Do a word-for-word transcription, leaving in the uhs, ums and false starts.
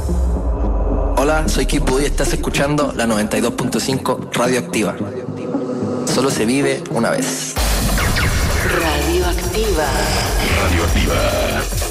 Hola, soy Kipu y estás escuchando la noventa y dos punto cinco Radioactiva. Solo se vive una vez. Radioactiva. Radioactiva.